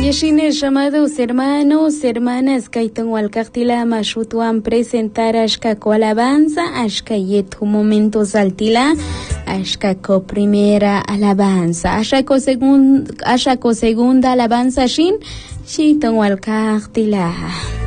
Yeshines, llamados hermanos, hermanas, Kaiton Walkaktila, Mashutuan presentar Ashkako alabanza, Ashkayet momentos altila, Ashkako primera alabanza, Ashako segunda alabanza shin, Shiton Walkaktila.